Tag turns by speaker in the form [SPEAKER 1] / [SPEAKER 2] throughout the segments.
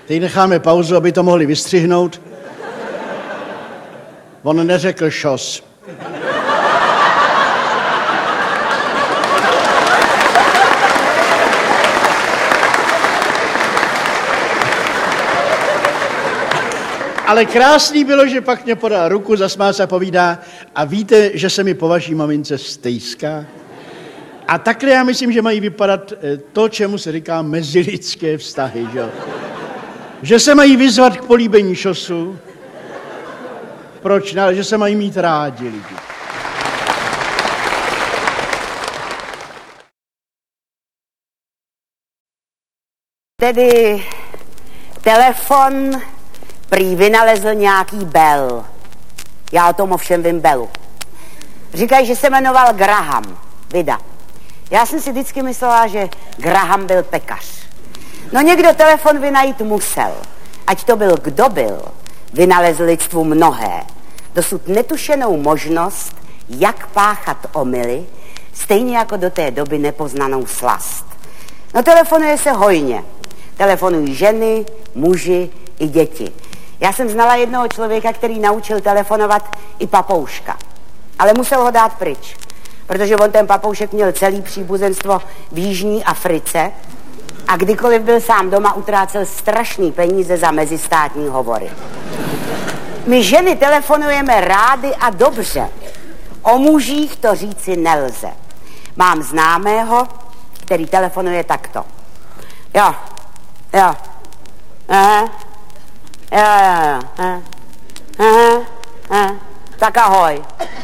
[SPEAKER 1] Teď necháme pauzu, aby to mohli vystřihnout. On neřekl šos. Ale krásný bylo, že pak mě podal ruku, zasmál se a povídá, a víte, že se mi po vaší mamince stejská? A takhle já myslím, že mají vypadat to, čemu se říká mezilidské vztahy, že? Že se mají vyzvat k políbení šosu. Proč ne? Ale že se mají mít rádi lidi.
[SPEAKER 2] Tedy telefon prý vynalezl nějaký Bell. Já o tom ovšem vím Bellu. Říkají, že se jmenoval Graham. Vida. Já jsem si vždycky myslela, že Graham byl pekař. No někdo telefon vynajít musel. Ať to byl kdo byl, vynalezl lidstvu mnohé. Dosud netušenou možnost, jak páchat omyly, stejně jako do té doby nepoznanou slast. No telefonuje se hojně. Telefonují ženy, muži i děti. Já jsem znala jednoho člověka, který naučil telefonovat i papouška. Ale musel ho dát pryč, protože on ten papoušek měl celý příbuzenstvo v Jižní Africe a kdykoliv byl sám doma, utrácel strašný peníze za mezistátní hovory. My ženy telefonujeme rády a dobře. O mužích to říci nelze. Mám známého, který telefonuje takto. Jo. Tak ahoj.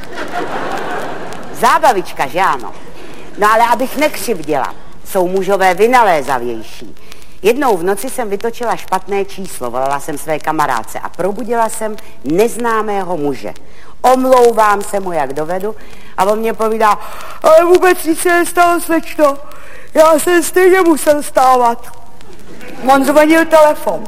[SPEAKER 2] Zábavička, že ano? No ale abych nekřivděla, jsou mužové vynalézavější. Jednou v noci jsem vytočila špatné číslo, volala jsem své kamarádce a probudila jsem neznámého muže. Omlouvám se mu, jak dovedu, a on mě povídá, ale vůbec nic se nestalo, slečno. Já jsem stejně musel stávat. On zvonil telefon.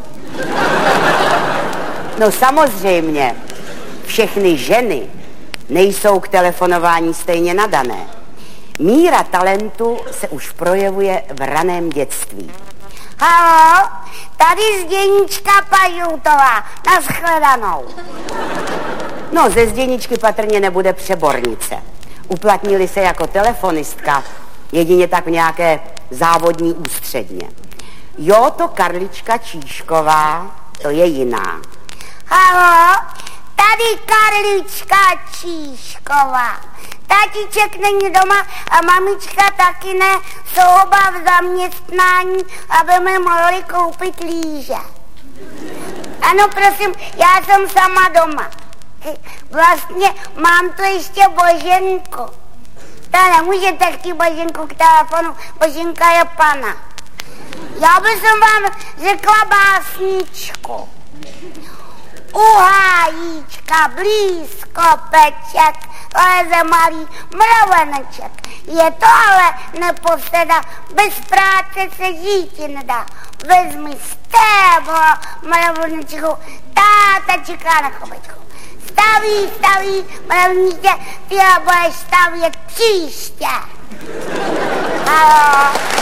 [SPEAKER 2] No samozřejmě, všechny ženy nejsou k telefonování stejně nadané. Míra talentu se už projevuje v raném dětství.
[SPEAKER 3] Haló, tady Zděníčka Pažoutová, nashledanou.
[SPEAKER 2] No, ze Zděničky patrně nebude přebornice. Uplatnili se jako telefonistka, jedině tak v nějaké závodní ústředně. Jo, to Karlička Číšková, to je jiná.
[SPEAKER 3] Haló, tady Karlička Číšková. Tatíček není doma a mamička taky ne, jsou oba v zaměstnání, aby mi mohli koupit líže. Ano, prosím, já jsem sama doma. Vlastně mám tu ještě Boženku. Ta nemůžete chtít Boženku k telefonu, Boženka je pana. Já bych vám řekla básničku. U hájíčka blízko peček leze malý mraveneček. Je to ale neposeda, bez práce se žít nedá. Vezmi stéblo mravenečku, táta čeká na chovečku. Staví, mravníče, ty budeš stavět příště. Haló.